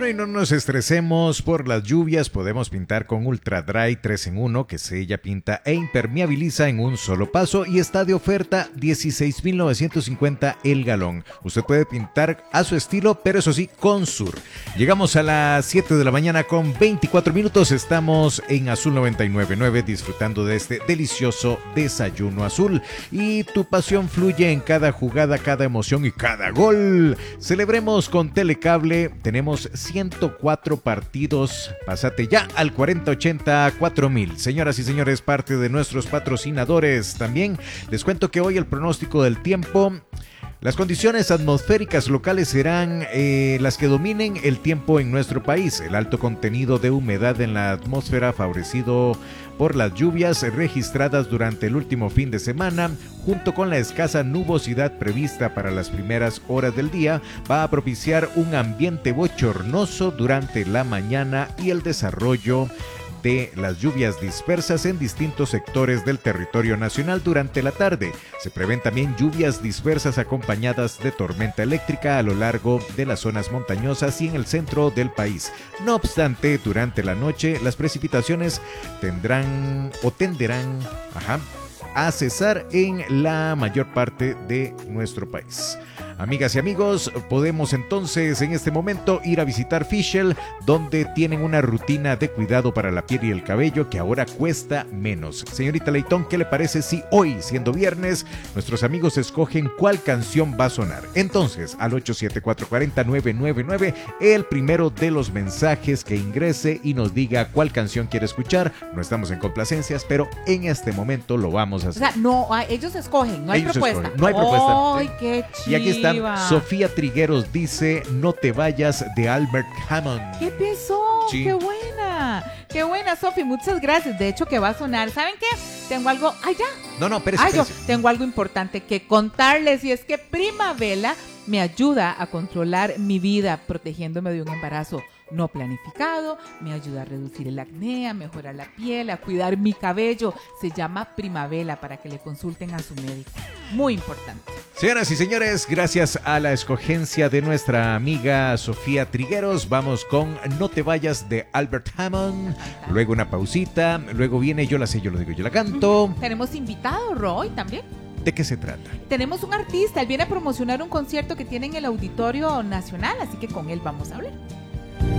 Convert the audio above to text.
Bueno, y no nos estresemos por las lluvias, podemos pintar con Ultra Dry 3 en 1, que sella, pinta e impermeabiliza en un solo paso y está de oferta 16,950 el galón. Usted puede pintar a su estilo, pero eso sí, con Sur. Llegamos a las 7 de la mañana con 24 minutos, estamos en Azul 99.9 disfrutando de este delicioso desayuno azul y tu pasión fluye en cada jugada, cada emoción y cada gol. Celebremos con Telecable, tenemos 104 partidos, pásate ya al 4080-4000. Señoras y señores, parte de nuestros patrocinadores también. Les cuento que hoy el pronóstico del tiempo, las condiciones atmosféricas locales serán las que dominen el tiempo en nuestro país. El alto contenido de humedad en la atmósfera favorecido por las lluvias registradas durante el último fin de semana, junto con la escasa nubosidad prevista para las primeras horas del día, va a propiciar un ambiente bochornoso durante la mañana y el desarrollo de las lluvias dispersas en distintos sectores del territorio nacional durante la tarde. Se prevén también lluvias dispersas acompañadas de tormenta eléctrica a lo largo de las zonas montañosas y en el centro del país. No obstante, durante la noche las precipitaciones tenderán a cesar en la mayor parte de nuestro país. Amigas y amigos, podemos entonces en este momento ir a visitar Fischl, donde tienen una rutina de cuidado para la piel y el cabello que ahora cuesta menos. Señorita Leitón, ¿qué le parece si hoy, siendo viernes, nuestros amigos escogen cuál canción va a sonar? Entonces, al 874-40-999, el primero de los mensajes que ingrese y nos diga cuál canción quiere escuchar. No estamos en complacencias, pero en este momento lo vamos a hacer. O sea, no, ellos escogen, no hay propuesta. Escogen, no hay propuesta. ¡Ay, qué chiva! Y aquí está. Sofía Trigueros dice No te vayas de Albert Hammond. ¿Qué empezó? Sí. ¡Qué buena! ¡Qué buena, Sofi! Muchas gracias. De hecho, que va a sonar. ¿Saben qué? Tengo algo... ¡Ay, ya! No, espérese. Yo tengo algo importante que contarles y es que Primavela me ayuda a controlar mi vida protegiéndome de un embarazo no planificado, me ayuda a reducir el acné, a mejorar la piel, a cuidar mi cabello. Se llama Primavela para que le consulten a su médico. Muy importante. Señoras y señores, gracias a la escogencia de nuestra amiga Sofía Trigueros, vamos con No te vayas de Albert Hammond. Luego una pausita, luego viene Yo la sé, yo lo digo, yo la canto. Tenemos invitado, Roy, también. ¿De qué se trata? Tenemos un artista, él viene a promocionar un concierto que tiene en el Auditorio Nacional, así que con él vamos a hablar.